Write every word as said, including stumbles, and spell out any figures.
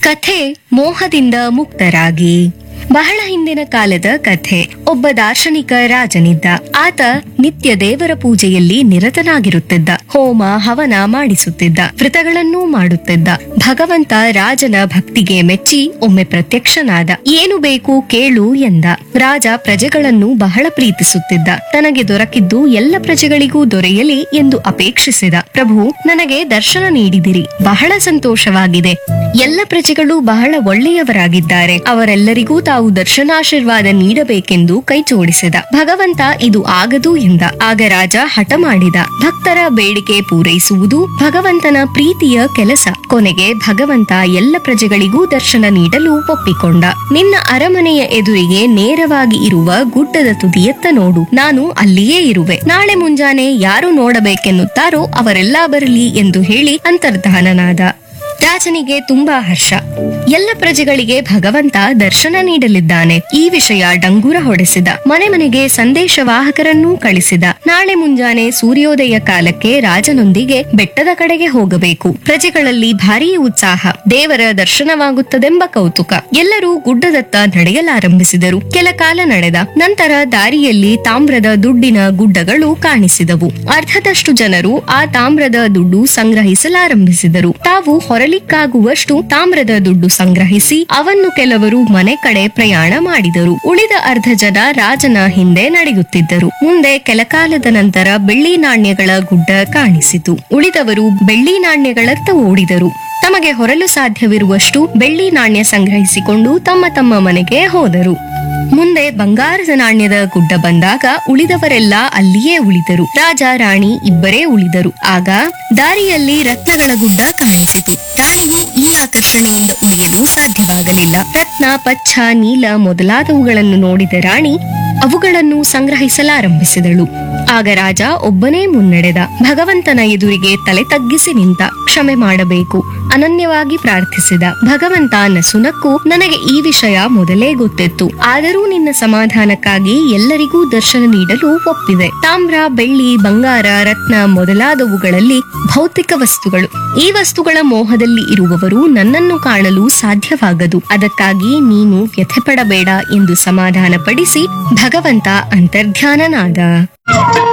ಕಥೆ ಮೋಹದಿಂದ ಮುಕ್ತರಾಗಿ. ಬಹಳ ಹಿಂದಿನ ಕಾಲದ ಕಥೆ. ಒಬ್ಬ ದಾರ್ಶನಿಕ ರಾಜನಿದ್ದ. ಆತ ನಿತ್ಯ ದೇವರ ಪೂಜೆಯಲ್ಲಿ ನಿರತನಾಗಿರುತ್ತಿದ್ದ. ಹೋಮ ಹವನ ಮಾಡಿಸುತ್ತಿದ್ದ, ವ್ರತಗಳನ್ನೂ ಮಾಡುತ್ತಿದ್ದ. ಭಗವಂತ ರಾಜನ ಭಕ್ತಿಗೆ ಮೆಚ್ಚಿ ಒಮ್ಮೆ ಪ್ರತ್ಯಕ್ಷನಾದ. ಏನು ಬೇಕು ಕೇಳು ಎಂದ. ರಾಜ ಪ್ರಜೆಗಳನ್ನು ಬಹಳ ಪ್ರೀತಿಸುತ್ತಿದ್ದ. ತನಗೆ ದೊರಕಿದ್ದು ಎಲ್ಲ ಪ್ರಜೆಗಳಿಗೂ ದೊರೆಯಲಿ ಎಂದು ಅಪೇಕ್ಷಿಸಿದ. ಪ್ರಭು, ನನಗೆ ದರ್ಶನ ನೀಡಿದಿರಿ, ಬಹಳ ಸಂತೋಷವಾಗಿದೆ. ಎಲ್ಲ ಪ್ರಜೆಗಳು ಬಹಳ ಒಳ್ಳೆಯವರಾಗಿದ್ದಾರೆ. ಅವರೆಲ್ಲರಿಗೂ ತಾವು ದರ್ಶನಾಶೀರ್ವಾದ ನೀಡಬೇಕೆಂದು ಕೈ ಜೋಡಿಸಿದ. ಭಗವಂತ ಇದು ಆಗದು ಎಂದ. ಆಗ ರಾಜ ಹಠ ಮಾಡಿದ. ಭಕ್ತರ ಬೇಡಿಕೆ ಪೂರೈಸುವುದು ಭಗವಂತನ ಪ್ರೀತಿಯ ಕೆಲಸ. ಕೊನೆಗೆ ಭಗವಂತ ಎಲ್ಲ ಪ್ರಜೆಗಳಿಗೂ ದರ್ಶನ ನೀಡಲು ಒಪ್ಪಿಕೊಂಡ. ನಿನ್ನ ಅರಮನೆಯ ಎದುರಿಗೆ ನೇರವಾಗಿ ಇರುವ ಗುಡ್ಡದ ತುದಿಯತ್ತ ನೋಡು, ನಾನು ಅಲ್ಲಿಯೇ ಇರುವೆ. ನಾಳೆ ಮುಂಜಾನೆ ಯಾರು ನೋಡಬೇಕೆನ್ನುತ್ತಾರೋ ಅವರೆಲ್ಲಾ ಬರಲಿ ಎಂದು ಹೇಳಿ ಅಂತರ್ಧಾನನಾದ. ರಾಜನಿಗೆ ತುಂಬಾ ಹರ್ಷ. ಎಲ್ಲ ಪ್ರಜೆಗಳಿಗೆ ಭಗವಂತ ದರ್ಶನ ನೀಡಲಿದ್ದಾನೆ. ಈ ವಿಷಯ ಡಂಗೂರ ಹೊಡೆಸಿದ. ಮನೆ ಮನೆಗೆ ಸಂದೇಶವಾಹಕರನ್ನೂ ಕಳಿಸಿದ. ನಾಳೆ ಮುಂಜಾನೆ ಸೂರ್ಯೋದಯ ಕಾಲಕ್ಕೆ ರಾಜನೊಂದಿಗೆ ಬೆಟ್ಟದ ಕಡೆಗೆ ಹೋಗಬೇಕು. ಪ್ರಜೆಗಳಲ್ಲಿ ಭಾರೀ ಉತ್ಸಾಹ. ದೇವರ ದರ್ಶನವಾಗುತ್ತದೆಂಬ ಕೌತುಕ. ಎಲ್ಲರೂ ಗುಡ್ಡದತ್ತ ನಡೆಯಲಾರಂಭಿಸಿದರು. ಕೆಲ ಕಾಲ ನಡೆದ ನಂತರ ದಾರಿಯಲ್ಲಿ ತಾಮ್ರದ ದುಡ್ಡಿನ ಗುಡ್ಡಗಳು ಕಾಣಿಸಿದವು. ಅರ್ಧದಷ್ಟು ಜನರು ಆ ತಾಮ್ರದ ದುಡ್ಡು ಸಂಗ್ರಹಿಸಲಾರಂಭಿಸಿದರು. ತಾವು ಹೊರಲಿಕ್ಕಾಗುವಷ್ಟು ತಾಮ್ರದ ದುಡ್ಡು ಸಂಗ್ರಹಿಸಿ ಅವನ್ನು ಕೆಲವರು ಮನೆ ಕಡೆ ಪ್ರಯಾಣ ಮಾಡಿದರು. ಉಳಿದ ಅರ್ಧ ಜನ ರಾಜನ ಹಿಂದೆ ನಡೆಯುತ್ತಿದ್ದರು. ಮುಂದೆ ಕೆಲಕಾಲದ ನಂತರ ಬೆಳ್ಳಿ ನಾಣ್ಯಗಳ ಗುಡ್ಡ ಕಾಣಿಸಿತು. ಉಳಿದವರು ಬೆಳ್ಳಿ ನಾಣ್ಯಗಳತ್ತ ಓಡಿದರು. ತಮಗೆ ಹೊರಲು ಸಾಧ್ಯವಿರುವಷ್ಟು ಬೆಳ್ಳಿ ನಾಣ್ಯ ಸಂಗ್ರಹಿಸಿಕೊಂಡು ತಮ್ಮ ತಮ್ಮ ಮನೆಗೆ ಹೋದರು. ಮುಂದೆ ಬಂಗಾರದ ನಾಣ್ಯದ ಗುಡ್ಡ ಬಂದಾಗ ಉಳಿದವರೆಲ್ಲ ಅಲ್ಲಿಯೇ ಉಳಿದರು. ರಾಜ ರಾಣಿ ಇಬ್ಬರೇ ಉಳಿದರು. ಆಗ ದಾರಿಯಲ್ಲಿ ರತ್ನಗಳ ಗುಡ್ಡ ಕಾಣಿಸಿತು. ರಾಣಿಗೂ ಈ ಆಕರ್ಷಣೆಯಿಂದ ಉಳಿಯಲು ಸಾಧ್ಯವಾಗಲಿಲ್ಲ. ರತ್ನ, ಪಚ್ಚ, ನೀಲ ಮೊದಲಾದವುಗಳನ್ನು ನೋಡಿದ ರಾಣಿ ಅವುಗಳನ್ನು ಸಂಗ್ರಹಿಸಲಾರಂಭಿಸಿದಳು. ಆಗ ರಾಜ ಒಬ್ಬನೇ ಮುನ್ನಡೆದ. ಭಗವಂತನ ಎದುರಿಗೆ ತಲೆ ತಗ್ಗಿಸಿ ನಿಂತ. ಕ್ಷಮೆ ಮಾಡಬೇಕು ಅನನ್ಯವಾಗಿ ಪ್ರಾರ್ಥಿಸಿದ. ಭಗವಂತ ನಸುನಕ್ಕು, ನನಗೆ ಈ ವಿಷಯ ಮೊದಲೇ ಗೊತ್ತಿತ್ತು. ಆದರೂ ನಿನ್ನ ಸಮಾಧಾನಕ್ಕಾಗಿ ಎಲ್ಲರಿಗೂ ದರ್ಶನ ನೀಡಲು ಒಪ್ಪಿದೆ. ತಾಮ್ರ, ಬೆಳ್ಳಿ, ಬಂಗಾರ, ರತ್ನ ಮೊದಲಾದವುಗಳಲ್ಲಿ ಭೌತಿಕ ವಸ್ತುಗಳು. ಈ ವಸ್ತುಗಳ ಮೋಹದಲ್ಲಿ ಇರುವವರು ನನ್ನನ್ನು ಕಾಣಲು ಸಾಧ್ಯವಾಗದು. ಅದಕ್ಕಾಗಿ ನೀನು ವ್ಯಥೆ ಪಡಬೇಡ ಎಂದು ಸಮಾಧಾನ ಪಡಿಸಿ ಭಗವಂತ ಅಂತರ್ಧ್ಯಾನನಾದ.